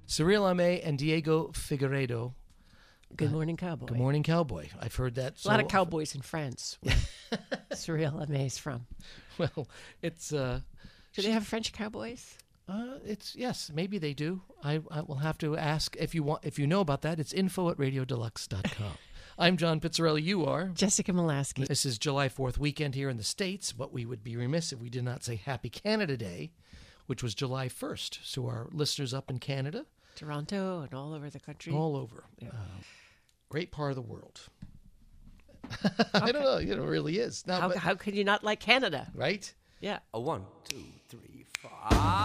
Cyril Ame and Diego Figueiredo. Good Morning Cowboy. Good Morning Cowboy. I've heard that. A lot of cowboys in France. Cyril Ame's from. Well, it's... Do they have French cowboys? Yes, maybe they do. I will have to ask if you know about that. It's info@radiodeluxe.com. I'm John Pizzarelli. You are Jessica Molaski. This is July 4th weekend here in the States, but we would be remiss if we did not say Happy Canada Day, which was July 1st. So our listeners up in Canada, Toronto, and all over the country. All over. Yeah. Great part of the world. I don't know. It really is. How could you not like Canada? Right? Yeah. A 1, 2, 3, 4.